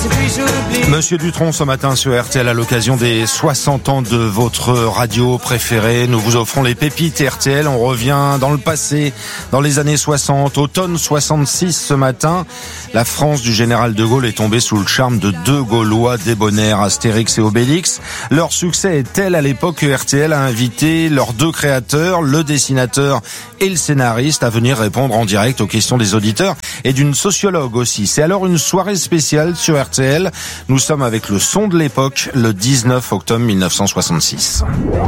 et puis j'oublie. Monsieur Dutronc, ce matin sur RTL, à l'occasion des 60 ans de votre radio préférée, nous vous offrons les pépites RTL. On revient dans le passé, dans les années 60, automne 66 ce matin. La France du général de Gaulle est tombée sous le charme de deux Gaulois débonnaires, Astérix et Obélix. Leur succès est tel à l'époque que RTL a invité leurs deux créateurs, le dessinateur et le scénariste, à venir répondre en direct aux questions des auditeurs et d'une sociologue aussi. C'est alors une soirée spéciale sur RTL. Nous sommes avec le son de l'époque, le 19 octobre 1966.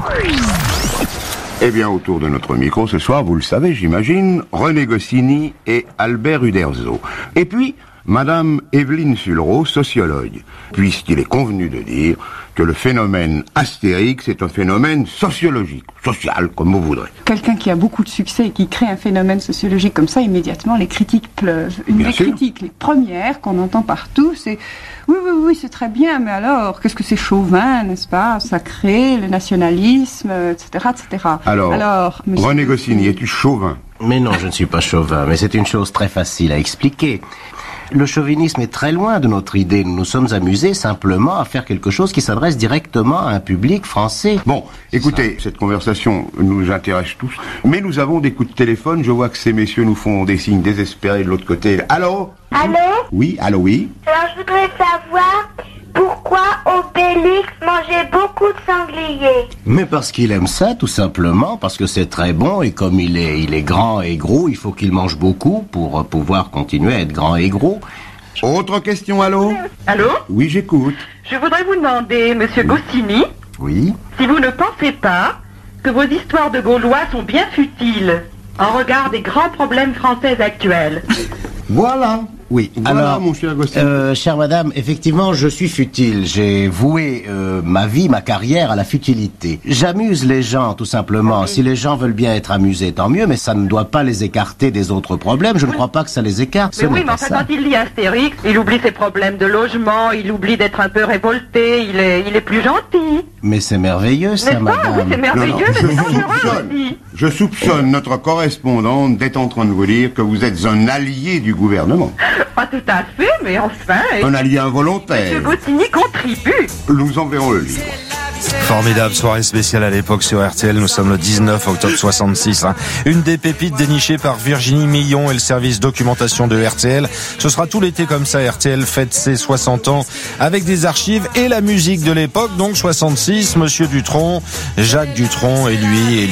Eh bien, autour de notre micro ce soir, vous le savez, j'imagine, René Goscinny et Albert Uderzo. Et puis, Madame Evelyne Sulro, sociologue, puisqu'il est convenu de dire que le phénomène Astérix est un phénomène sociologique, social, comme vous voudrez. Quelqu'un qui a beaucoup de succès et qui crée un phénomène sociologique comme ça, immédiatement, les critiques pleuvent. Une des critiques, les premières qu'on entend partout, c'est « Oui, c'est très bien, mais alors, qu'est-ce que c'est chauvin, n'est-ce pas, sacré, le nationalisme, etc. etc. » Alors René Goscinny, es-tu chauvin ? Mais non, je ne suis pas chauvin, mais c'est une chose très facile à expliquer. Le chauvinisme est très loin de notre idée. Nous nous sommes amusés simplement à faire quelque chose qui s'adresse directement à un public français. Bon, écoutez, cette conversation nous intéresse tous, mais nous avons des coups de téléphone. Je vois que ces messieurs nous font des signes désespérés de l'autre côté. Allô ? Allô ? Oui, allô, oui. Alors, je voudrais savoir pourquoi Obélix mangeait beaucoup de sangliers. Mais parce qu'il aime ça, tout simplement, parce que c'est très bon, et comme il est grand et gros, il faut qu'il mange beaucoup pour pouvoir continuer à être grand et gros. Autre question, allô ? Allô ? Oui, j'écoute. Je voudrais vous demander, monsieur Goscinny, Oui. si vous ne pensez pas que vos histoires de Gaulois sont bien futiles en regard des grands problèmes français actuels. Voilà. Oui, voilà, alors, mon cher Goscinny. chère madame, effectivement, je suis futile. J'ai voué ma vie, ma carrière à la futilité. J'amuse les gens, tout simplement. Si les gens veulent bien être amusés, tant mieux, mais ça ne doit pas les écarter des autres problèmes. Je ne crois pas que ça les écarte. Mais oui, mais enfin, quand il lit Astérix, il oublie ses problèmes de logement, il oublie d'être un peu révolté, il est plus gentil. Mais c'est merveilleux, ça, madame. Oui, c'est merveilleux, mais c'est dangereux aussi. Je soupçonne notre correspondante d'être en train de vous dire que vous êtes un allié du gouvernement. Pas tout à fait, mais enfin... Un allié involontaire. Monsieur Goscinny contribue. Nous enverrons le livre. Formidable soirée spéciale à l'époque sur RTL. Nous sommes le 19 octobre 66. Une des pépites dénichées par Virginie Millon et le service documentation de RTL. Ce sera tout l'été comme ça. RTL fête ses 60 ans avec des archives et la musique de l'époque. Donc 66, Monsieur Dutronc, Jacques Dutronc et lui.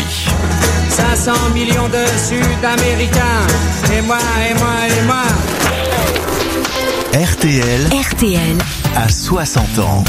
500 millions de Sud-Américains. Et moi. RTL à 60 ans.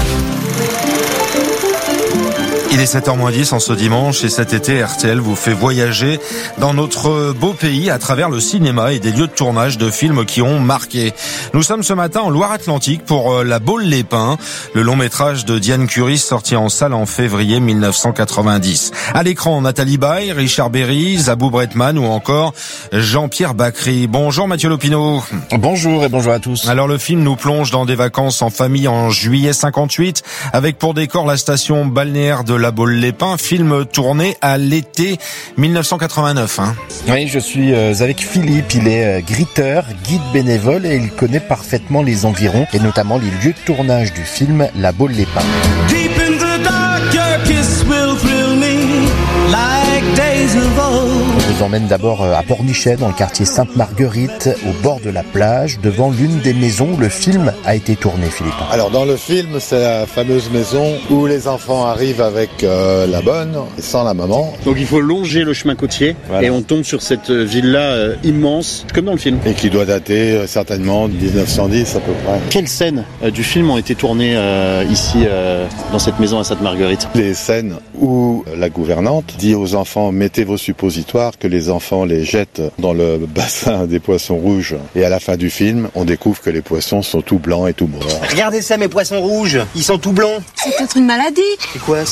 Il est 7h-10 en ce dimanche et cet été, RTL vous fait voyager dans notre beau pays à travers le cinéma et des lieux de tournage de films qui ont marqué. Nous sommes ce matin en Loire-Atlantique pour La Baule-les-Pins, le long métrage de Diane Curie sorti en salle en février 1990. À l'écran, Nathalie Baye, Richard Berry, Zabou Bretman ou encore Jean-Pierre Bacry. Bonjour Mathieu Lopineau. Bonjour et bonjour à tous. Alors le film nous plonge dans des vacances en famille en juillet 58 avec pour décor la station balnéaire de La Baule-les-Pins, film tourné à l'été 1989. Oui, je suis avec Philippe, il est gritteur, guide bénévole et il connaît parfaitement les environs et notamment les lieux de tournage du film La Baule-les-Pins. Deep in the dark, your kiss will thrill me like days of old. On vous emmène d'abord à Pornichet, dans le quartier Sainte-Marguerite, au bord de la plage, devant l'une des maisons où le film a été tourné, Philippe. Alors dans le film, c'est la fameuse maison où les enfants arrivent avec la bonne et sans la maman. Donc il faut longer le chemin côtier, voilà. Et on tombe sur cette villa immense, comme dans le film. Et qui doit dater certainement de 1910 à peu près. Quelles scènes du film ont été tournées ici, dans cette maison à Sainte-Marguerite ? Les scènes où la gouvernante dit aux enfants « mettez vos suppositoires », que les enfants les jettent dans le bassin des poissons rouges. Et à la fin du film, on découvre que les poissons sont tout blancs et tout morts. Regardez ça, mes poissons rouges, ils sont tout blancs. C'est peut-être une maladie. C'est quoi ça ?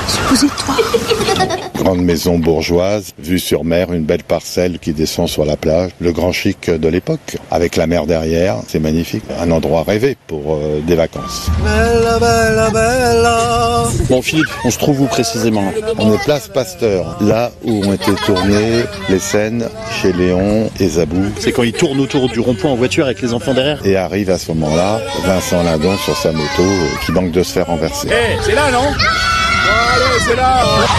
Supposez-toi. Grande maison bourgeoise, vue sur mer, une belle parcelle qui descend sur la plage. Le grand chic de l'époque, avec la mer derrière, c'est magnifique. Un endroit rêvé pour des vacances. Bella, bella, bella. Bon Philippe, on se trouve où précisément? On est place Pasteur, là où ont été tournées les scènes chez Léon et Zabou. C'est quand il tourne autour du rond-point en voiture avec les enfants derrière. Et arrive à ce moment-là Vincent Lindon sur sa moto qui manque de se faire renverser. C'est là, non? Allez, c'est là.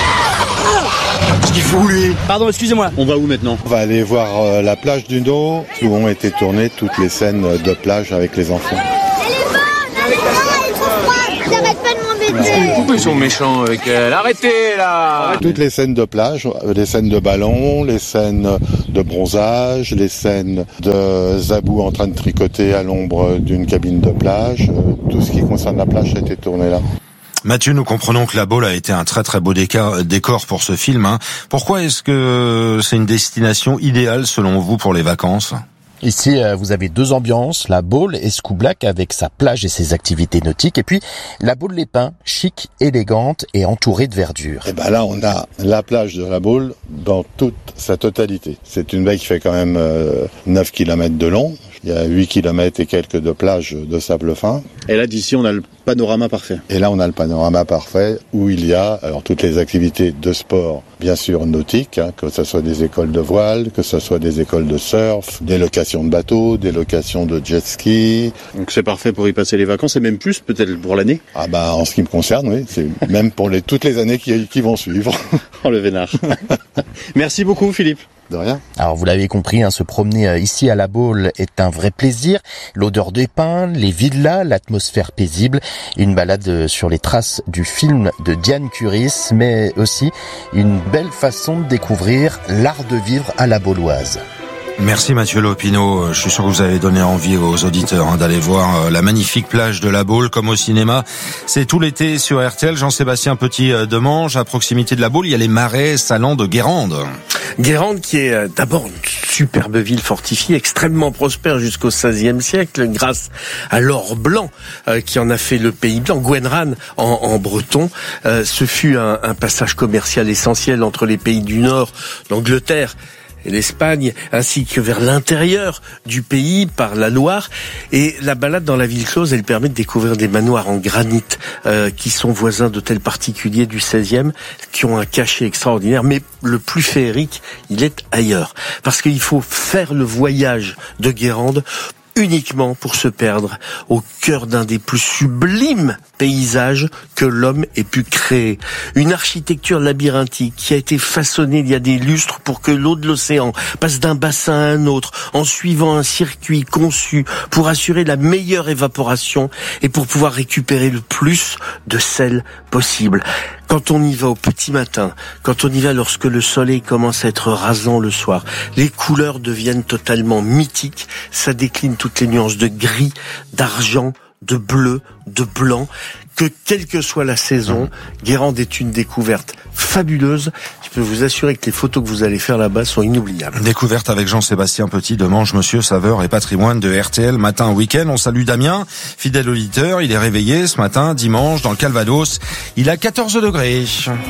Qu'est-ce qu'il fout lui? Pardon, excusez-moi. On va où maintenant? On va aller voir la plage du Nord où ont été tournées toutes les scènes de plage avec les enfants. Elle est bonne. Elle est trop froide. T'arrêtes pas de m'embêter. Pourquoi ils sont méchants avec elle? Arrêtez là. Toutes les scènes de plage, les scènes de ballon, les scènes de bronzage, les scènes de Zabou en train de tricoter à l'ombre d'une cabine de plage, tout ce qui concerne la plage a été tourné là. Mathieu, nous comprenons que La Baule a été un très très beau décor pour ce film. Pourquoi est-ce que c'est une destination idéale selon vous pour les vacances ? Ici, vous avez deux ambiances, la Baule et Scoublac avec sa plage et ses activités nautiques, et puis la Baule-les-Pins, chic, élégante et entourée de verdure. Et ben là, on a la plage de la Baule dans toute sa totalité. C'est une baie qui fait quand même 9 km de long. Il y a 8 km et quelques de plage de sable fin. Et là, d'ici, on a le panorama parfait. Et là, on a le panorama parfait où il y a alors toutes les activités de sport, bien sûr nautiques, que ce soit des écoles de voile, que ce soit des écoles de surf, des locations de bateaux, des locations de jet ski. Donc c'est parfait pour y passer les vacances et même plus peut-être pour l'année. Ah bah en ce qui me concerne, oui, c'est même pour toutes les années qui vont suivre. Oh le vénard. Merci beaucoup Philippe. De rien. Alors vous l'avez compris, se promener ici à La Baule est un vrai plaisir. L'odeur des pins, les villas, l'atmosphère paisible, une balade sur les traces du film de Diane Curis, mais aussi une belle façon de découvrir l'art de vivre à la Bauloise. Merci Mathieu Lopineau, je suis sûr que vous avez donné envie aux auditeurs d'aller voir la magnifique plage de La Baule comme au cinéma. C'est tout l'été sur RTL. Jean-Sébastien Petit-Demange, à proximité de La Baule, il y a les marais salants de Guérande. Guérande qui est d'abord une superbe ville fortifiée, extrêmement prospère jusqu'au XVIe siècle grâce à l'or blanc qui en a fait le pays blanc. Gwenran en breton, ce fut un passage commercial essentiel entre les pays du Nord, l'Angleterre et l'Espagne, ainsi que vers l'intérieur du pays par la Loire. Et la balade dans la ville close, elle permet de découvrir des manoirs en granit qui sont voisins d'hôtels particuliers du XVIe, qui ont un cachet extraordinaire. Mais le plus féerique, il est ailleurs. Parce qu'il faut faire le voyage de Guérande uniquement pour se perdre au cœur d'un des plus sublimes paysages que l'homme ait pu créer. Une architecture labyrinthique qui a été façonnée il y a des lustres pour que l'eau de l'océan passe d'un bassin à un autre en suivant un circuit conçu pour assurer la meilleure évaporation et pour pouvoir récupérer le plus de sel possible. Quand on y va au petit matin, quand on y va lorsque le soleil commence à être rasant le soir, les couleurs deviennent totalement mythiques. Ça décline toutes les nuances de gris, d'argent, de bleu, de blanc. Que quelle que soit la saison, Guérande est une découverte fabuleuse. Je peux vous assurer que les photos que vous allez faire là-bas sont inoubliables. Découverte avec Jean-Sébastien Petit-Demange, monsieur saveur et patrimoine de RTL matin week-end. On salue Damien, fidèle auditeur. Il est réveillé ce matin, dimanche, dans le Calvados. Il a 14 degrés.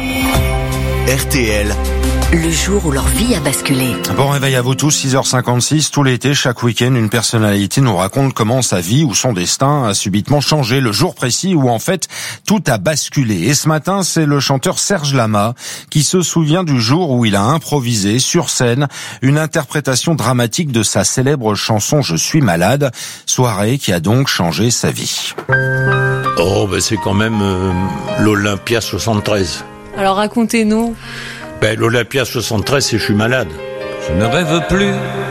RTL. Le jour où leur vie a basculé. Bon réveil à vous tous, 6h56, tout l'été, chaque week-end, une personnalité nous raconte comment sa vie ou son destin a subitement changé, le jour précis où en fait tout a basculé. Et ce matin, c'est le chanteur Serge Lama qui se souvient du jour où il a improvisé sur scène une interprétation dramatique de sa célèbre chanson « Je suis malade », soirée qui a donc changé sa vie. Oh, ben c'est quand même l'Olympia 73. Alors racontez-nous. L'Olympia 73, c'est « Je suis malade ». Je ne rêve plus,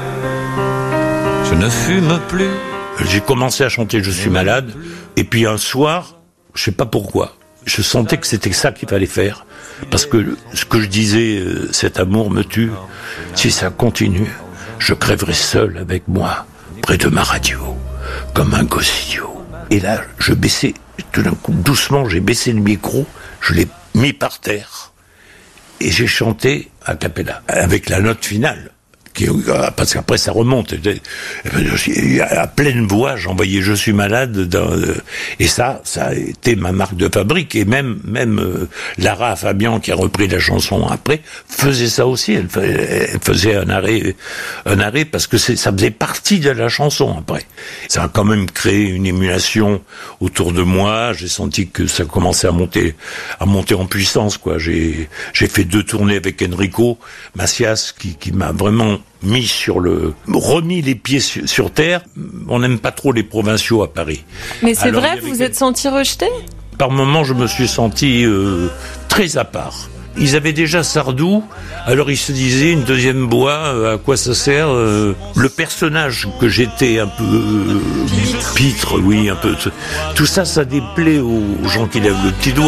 je ne fume plus. J'ai commencé à chanter « Je suis malade » et puis un soir, je sais pas pourquoi, je sentais que c'était ça qu'il fallait faire. Parce que ce que je disais, cet amour me tue, si ça continue, je crèverai seul avec moi, près de ma radio, comme un gosse idiot. Et là, je baissais, tout d'un coup, doucement, j'ai baissé le micro, je l'ai mis par terre. Et j'ai chanté a cappella, avec la note finale, parce qu'après ça remonte. À pleine voix, j'envoyais Je suis malade, et ça a été ma marque de fabrique. Et même Lara Fabian, qui a repris la chanson après, faisait ça aussi. Elle faisait un arrêt parce que ça faisait partie de la chanson après. Ça a quand même créé une émulation autour de moi. J'ai senti que ça commençait à monter en puissance, quoi. J'ai fait 2 tournées avec Enrico Macias qui m'a vraiment remis les pieds sur terre. On n'aime pas trop les provinciaux à Paris. Mais c'est vrai, vous vous êtes senti rejeté ? Par moments, je me suis senti très à part. Ils avaient déjà Sardou, alors ils se disaient une deuxième voix, à quoi ça sert le personnage que j'étais un peu pitre, oui, un peu. Tout ça déplaît aux gens qui lèvent le petit doigt.